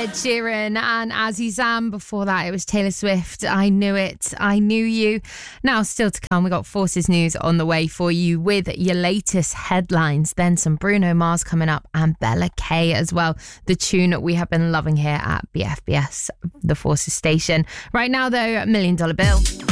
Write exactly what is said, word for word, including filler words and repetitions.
Ed Sheeran and Azzy Zam. Before that, it was Taylor Swift. I Knew It. I Knew You. Now, still to come, we got Forces News on the way for you with your latest headlines. Then some Bruno Mars coming up and Bella K as well. The tune we have been loving here at B F B S, the Forces station. Right now, though, Million Dollar Bill.